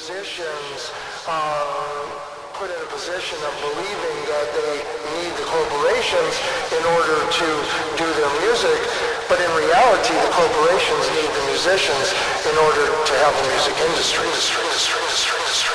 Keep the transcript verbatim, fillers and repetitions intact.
musicians are put in a position of believing that they need the corporations in order to do their music, but in reality, the corporations need the musicians in order to have a music industry. industry, industry, industry, industry.